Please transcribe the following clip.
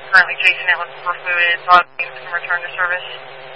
currently chasing it, looking for fluid, so I'll need some return to service.